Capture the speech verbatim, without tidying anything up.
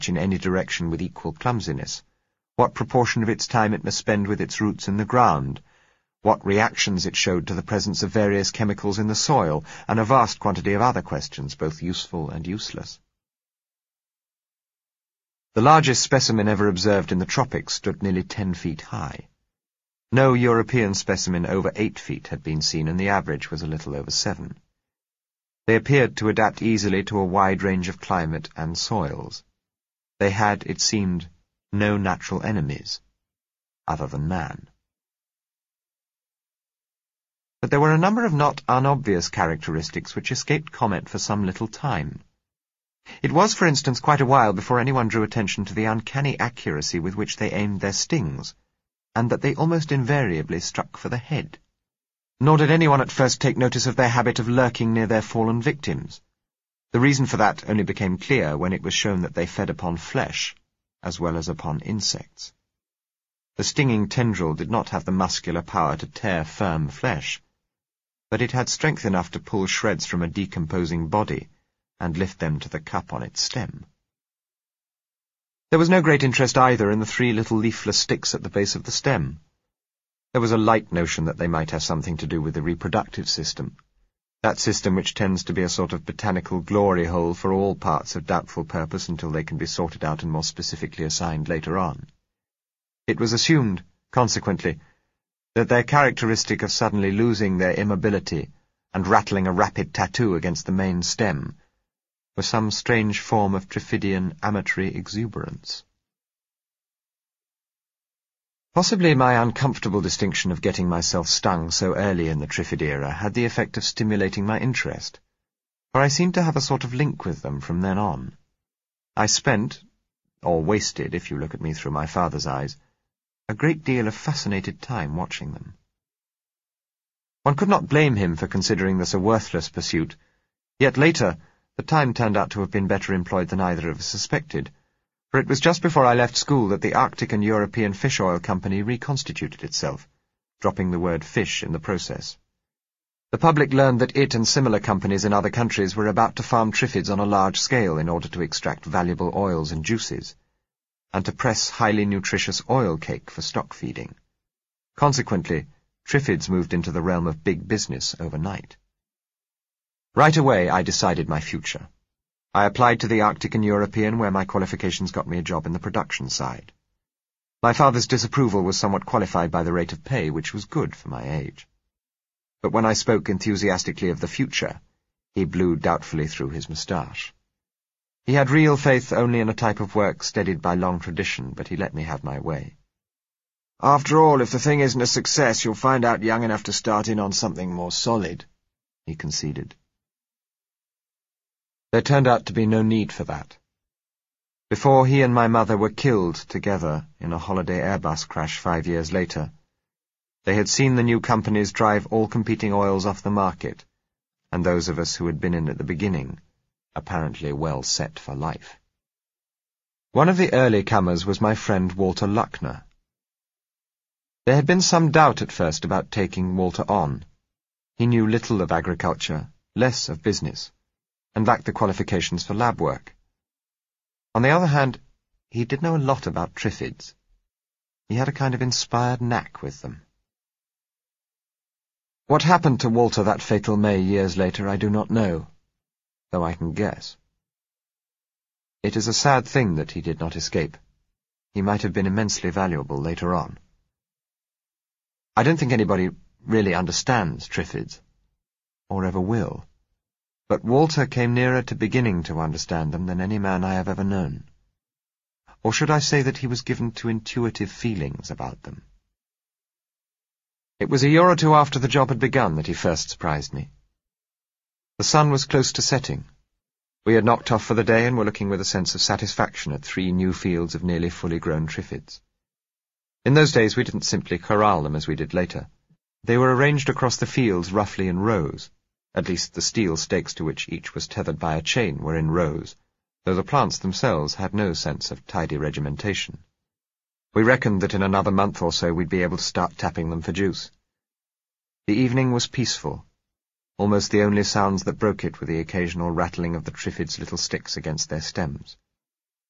in any direction with equal clumsiness, what proportion of its time it must spend with its roots in the ground, what reactions it showed to the presence of various chemicals in the soil, and a vast quantity of other questions, both useful and useless. The largest specimen ever observed in the tropics stood nearly ten feet high. No European specimen over eight feet had been seen, and the average was a little over seven. They appeared to adapt easily to a wide range of climate and soils. They had, it seemed, no natural enemies, other than man. But there were a number of not unobvious characteristics which escaped comment for some little time. It was, for instance, quite a while before anyone drew attention to the uncanny accuracy with which they aimed their stings, and that they almost invariably struck for the head. Nor did anyone at first take notice of their habit of lurking near their fallen victims. The reason for that only became clear when it was shown that they fed upon flesh, as well as upon insects. The stinging tendril did not have the muscular power to tear firm flesh, but it had strength enough to pull shreds from a decomposing body and lift them to the cup on its stem. There was no great interest either in the three little leafless sticks at the base of the stem. There was a light notion that they might have something to do with the reproductive system, that system which tends to be a sort of botanical glory hole for all parts of doubtful purpose until they can be sorted out and more specifically assigned later on. It was assumed, consequently, that their characteristic of suddenly losing their immobility and rattling a rapid tattoo against the main stem was some strange form of Triffidian amatory exuberance. Possibly my uncomfortable distinction of getting myself stung so early in the Triffid era had the effect of stimulating my interest, for I seemed to have a sort of link with them from then on. I spent, or wasted, if you look at me through my father's eyes, a great deal of fascinated time watching them. One could not blame him for considering this a worthless pursuit, yet later the time turned out to have been better employed than either of us suspected, for it was just before I left school that the Arctic and European Fish Oil Company reconstituted itself, dropping the word fish in the process. The public learned that it and similar companies in other countries were about to farm triffids on a large scale in order to extract valuable oils and juices, and to press highly nutritious oil cake for stock feeding. Consequently, triffids moved into the realm of big business overnight. Right away I decided my future. I applied to the Arctic and European, where my qualifications got me a job in the production side. My father's disapproval was somewhat qualified by the rate of pay, which was good for my age. But when I spoke enthusiastically of the future, he blew doubtfully through his moustache. He had real faith only in a type of work steadied by long tradition, but he let me have my way. "After all, if the thing isn't a success, you'll find out young enough to start in on something more solid," he conceded. There turned out to be no need for that. Before he and my mother were killed together in a holiday Airbus crash five years later, they had seen the new companies drive all competing oils off the market, and those of us who had been in at the beginning, apparently well set for life. One of the early comers was my friend Walter Luckner. There had been some doubt at first about taking Walter on. He knew little of agriculture, less of business, and lacked the qualifications for lab work. On the other hand, he did know a lot about triffids. He had a kind of inspired knack with them. What happened to Walter that fatal May years later I do not know, though I can guess. It is a sad thing that he did not escape. He might have been immensely valuable later on. I don't think anybody really understands triffids, or ever will. But Walter came nearer to beginning to understand them than any man I have ever known. Or should I say that he was given to intuitive feelings about them? It was a year or two after the job had begun that he first surprised me. The sun was close to setting. We had knocked off for the day and were looking with a sense of satisfaction at three new fields of nearly fully grown triffids. In those days we didn't simply corral them as we did later. They were arranged across the fields roughly in rows. At least the steel stakes to which each was tethered by a chain were in rows, though the plants themselves had no sense of tidy regimentation. We reckoned that in another month or so we'd be able to start tapping them for juice. The evening was peaceful. Almost the only sounds that broke it were the occasional rattling of the triffids' little sticks against their stems.